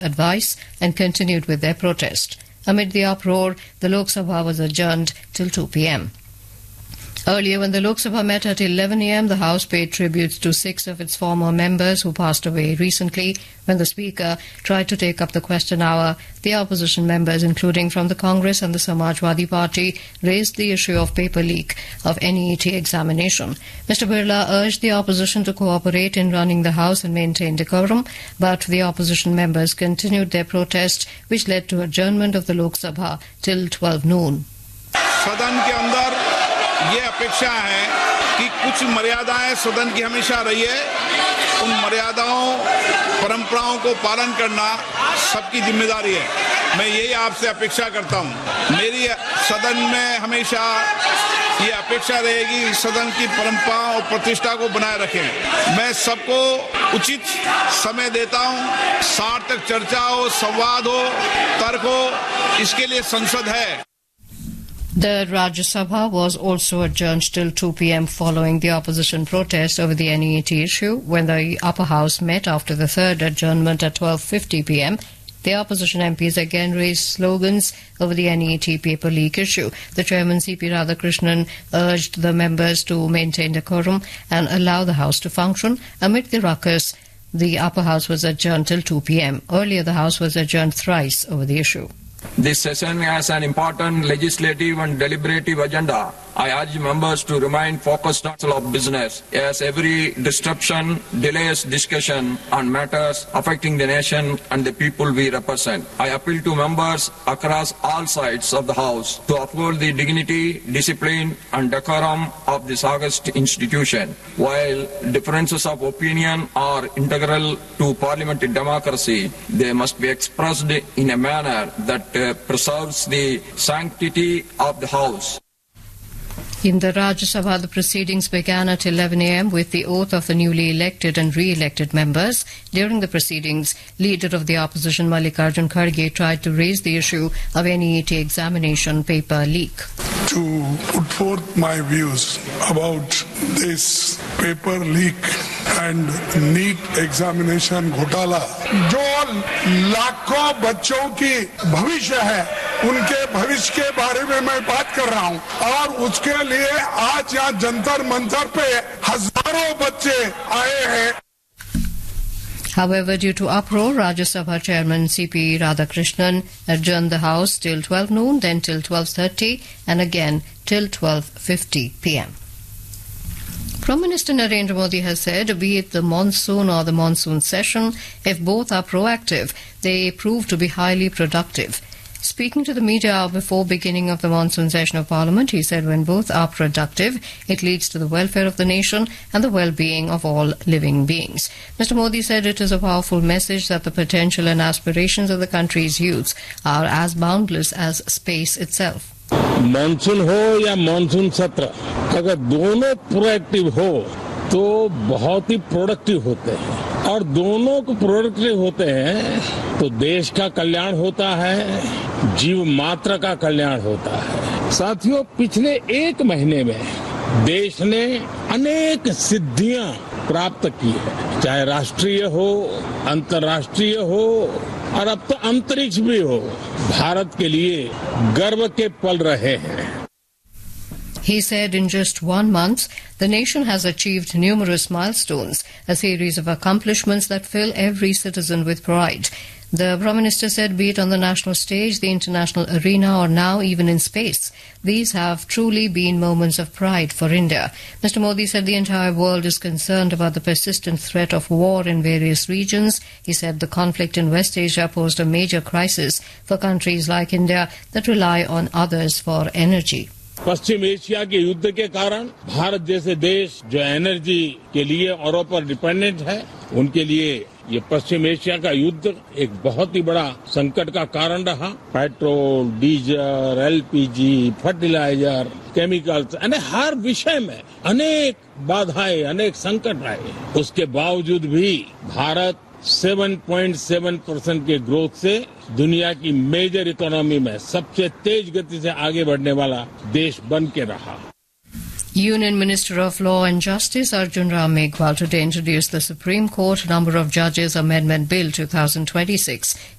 advice and continued with their protest. Amid the uproar, the Lok Sabha was adjourned till 2 p.m. Earlier, when the Lok Sabha met at 11 a.m., the House paid tributes to 6 of its former members who passed away recently. When the Speaker tried to take up the question hour, the opposition members, including from the Congress and the Samajwadi Party, raised the issue of paper leak of NEET examination. Mr. Birla urged the opposition to cooperate in running the House and maintain decorum, but the opposition members continued their protest, which led to adjournment of the Lok Sabha till 12 noon. सदन के अंदर ये अपेक्षा है कि कुछ मर्यादाएं सदन की हमेशा रही है, उन मर्यादाओं परंपराओं को पालन करना सबकी जिम्मेदारी है। मैं यही आपसे अपेक्षा करता हूं। मेरी सदन में हमेशा ये अपेक्षा रहेगी सदन की परंपरा और प्रतिष्ठा को बनाए रखें। मैं सबको उचित समय देता हूं, सार्थक चर्चा हो, संवाद हो, तर्क हो, इसके लिए संसद है। The Rajya Sabha was also adjourned till 2 p.m. following the opposition protest over the NEET issue. When the upper house met after the third adjournment at 12:50 p.m., the opposition MPs again raised slogans over the NEET paper leak issue. The chairman, C.P. Radhakrishnan, urged the members to maintain decorum and allow the House to function. Amid the ruckus, the upper house was adjourned till 2 p.m. Earlier, the House was adjourned thrice over the issue. This session has an important legislative and deliberative agenda. I urge members to remain focused on business, as every disruption delays discussion on matters affecting the nation and the people we represent. I appeal to members across all sides of the House to uphold the dignity, discipline and decorum of this august institution. While differences of opinion are integral to parliamentary democracy, they must be expressed in a manner that preserves the sanctity of the House. In the Rajya Sabha, the proceedings began at 11 a.m. with the oath of the newly elected and re-elected members. During the proceedings, leader of the opposition Mallikarjun Kharge tried to raise the issue of NEET examination paper leak. To put forth my views about this paper leak and NEET examination घोटाला, जो लाखों बच्चों की भविष्य है, उनके भविष्य के बारे में मैं बात कर रहा हूं और उसके लिए आज यहाँ जंतर मंतर पे हजारों बच्चे आए हैं. However, due to uproar, Rajya Sabha Chairman C.P. Radhakrishnan adjourned the House till 12 noon, then till 12:30 and again till 12:50 p.m. Prime Minister Narendra Modi has said, be it the monsoon or the monsoon session, if both are proactive, they prove to be highly productive. Speaking to the media before beginning of the monsoon session of Parliament, he said when both are productive, it leads to the welfare of the nation and the well-being of all living beings. Mr. Modi said it is a powerful message that the potential and aspirations of the country's youths are as boundless as space itself. Monsoon हो या monsoon सत्र, अगर दोनों proactive हो तो बहुत ही productive होते हैं और दोनों को प्रोडक्टिव होते हैं तो देश का कल्याण होता है, जीव मात्र का कल्याण होता है. साथियों, पिछले एक महीने में देश ने अनेक सिद्धियां प्राप्त की है, चाहे राष्ट्रीय हो, अंतर्राष्ट्रीय हो और अब तो अंतरिक्ष भी हो. भारत के लिए गर्व के पल रहे हैं. He said in just 1 month, the nation has achieved numerous milestones, a series of accomplishments that fill every citizen with pride. The Prime Minister said, be it on the national stage, the international arena, or now even in space, these have truly been moments of pride for India. Mr. Modi said the entire world is concerned about the persistent threat of war in various regions. He said the conflict in West Asia posed a major crisis for countries like India that rely on others for energy. Paschim Asia के युद्ध के कारण भारत जैसे देश जो energy के लिए औरों पर डिपेंडेंट है, उनके लिए ये पश्चिम एशिया का युद्ध एक बहुत ही बड़ा संकट का कारण रहा. Petrol, diesel, LPG, fertiliser, chemicals, हर विषय में अनेक बाधाएं, अनेक संकट आए. उसके बावजूद भी भारत 7.7% के ग्रोथ से दुनिया की मेजर इकोनॉमी में सबसे तेज गति से आगे बढ़ने वाला देश बन के रहा. Union Minister of Law and Justice Arjun Ram Meghwal today introduced the Supreme Court Number of Judges Amendment Bill 2026.